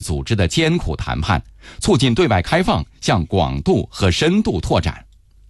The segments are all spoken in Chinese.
组织的艰苦谈判，促进对外开放向广度和深度拓展。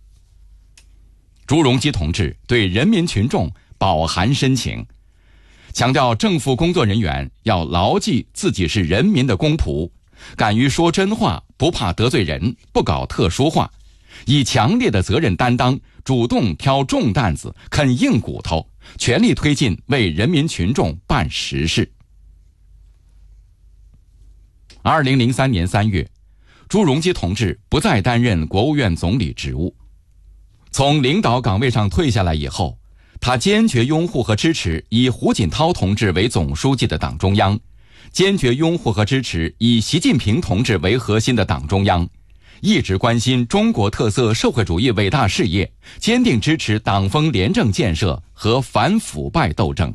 朱镕基同志对人民群众饱含深情，强调政府工作人员要牢记自己是人民的公仆，敢于说真话，不怕得罪人，不搞特殊化，以强烈的责任担当，主动挑重担子，啃硬骨头，全力推进为人民群众办实事。2003年3月，朱镕基同志不再担任国务院总理职务。从领导岗位上退下来以后，他坚决拥护和支持以胡锦涛同志为总书记的党中央，坚决拥护和支持以习近平同志为核心的党中央，一直关心中国特色社会主义伟大事业，坚定支持党风廉政建设和反腐败斗争。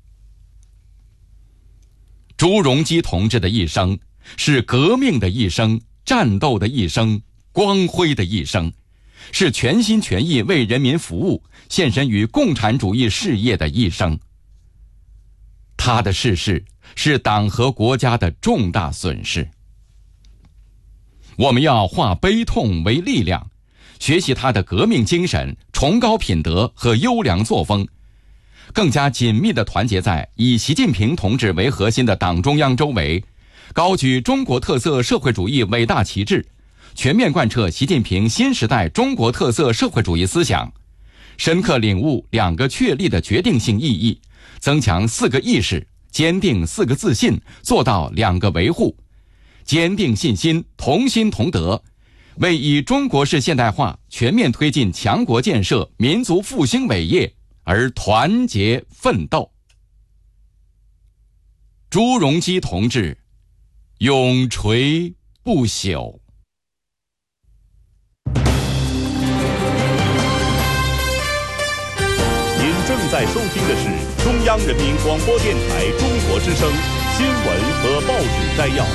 朱镕基同志的一生是革命的一生，战斗的一生，光辉的一生，是全心全意为人民服务，献身于共产主义事业的一生。他的逝世是党和国家的重大损失。我们要化悲痛为力量，学习他的革命精神、崇高品德和优良作风，更加紧密地团结在以习近平同志为核心的党中央周围，高举中国特色社会主义伟大旗帜，全面贯彻习近平新时代中国特色社会主义思想，深刻领悟2个确立的决定性意义，增强4个意识，坚定4个自信，做到2个维护，坚定信心，同心同德，为以中国式现代化全面推进强国建设、民族复兴伟业而团结奋斗。朱镕基同志永垂不朽。 您正在收听的是中央人民广播电台中国之声新闻和报纸摘要。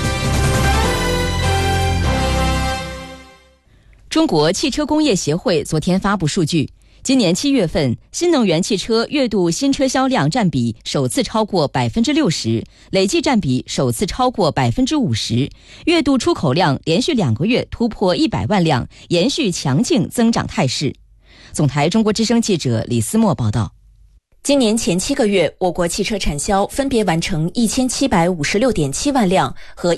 中国汽车工业协会昨天发布数据，今年7月份，新能源汽车月度新车销量占比首次超过 60%， 累计占比首次超过 50%， 月度出口量连续2个月突破100万辆，延续强劲增长态势。总台中国之声记者李思墨报道。 今年前7个月，我国汽车产销分别完成1756.7万辆和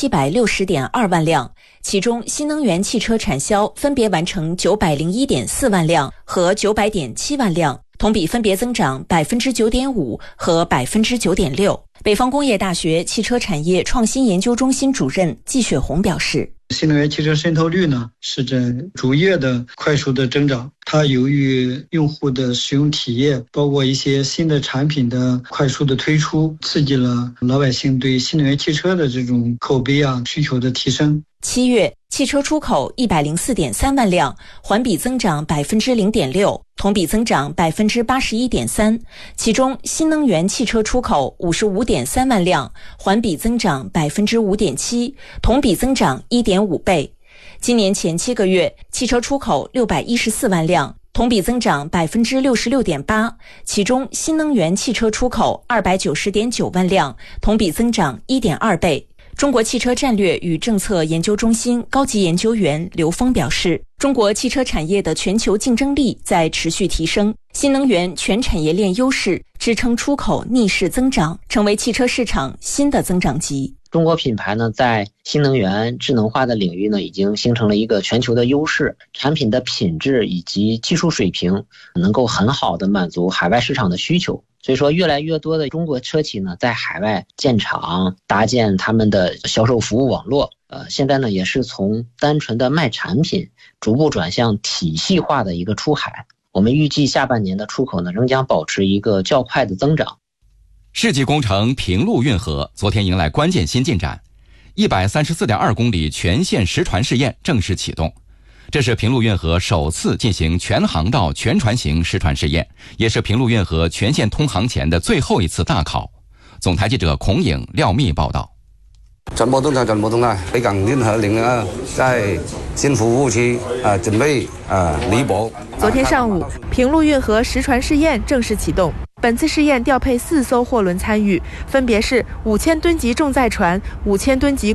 1760.2万辆，其中新能源汽车产销分别完成901.4万辆和900.7万辆，同比分别增长 9.5% 和 9.6%。北方工业大学汽车产业创新研究中心主任季雪红表示， 新能源汽车渗透率呢是在逐月的快速的增长，它由于用户的使用体验，包括一些新的产品的快速的推出，刺激了老百姓对新能源汽车的这种口碑需求的提升。 7月，汽车出口104.3万辆，环比增长 0.6%， 同比增长 81.3%， 其中新能源汽车出口55.3万辆，环比增长 5.7%， 同比增长 1.5 倍。今年前7个月，汽车出口614万辆，同比增长 66.8%， 其中新能源汽车出口290.9万辆，同比增长 1.2 倍。中国汽车战略与政策研究中心高级研究员刘峰表示，中国汽车产业的全球竞争力在持续提升，新能源全产业链优势支撑出口逆势增长，成为汽车市场新的增长极。 中国品牌呢，在新能源智能化的领域呢，已经形成了一个全球的优势，产品的品质以及技术水平能够很好的满足海外市场的需求。所以说，越来越多的中国车企呢，在海外建厂，搭建他们的销售服务网络。现在呢，也是从单纯的卖产品，逐步转向体系化的一个出海。我们预计下半年的出口呢，仍将保持一个较快的增长。 世纪工程平陆运河昨天迎来关键新进展，134.2公里全线实船试验正式启动。这是平陆运河首次进行全航道全船型实船试验，也是平陆运河全线通航前的最后一次大考。总台记者孔颖、廖密报道。 全部动态，北港运河02在新服务区准备离泊。 昨天上午，平陆运河实船试验正式启动。 本次试验调配4艘货轮参与，分别是5000吨级重载船、5000吨级